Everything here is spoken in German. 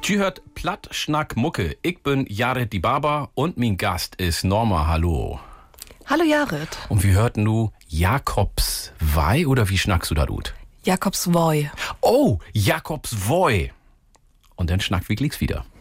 hört Platt Schnack Mucke. Ich bin Jared die Barber und mein Gast ist Norma. Hallo. Hallo Jared. Und wir hörten nu Jakobswei oder wie schnackst du da gut? Jakobswoi. Oh, Jakobswoi. Und dann schnackt wie wieder.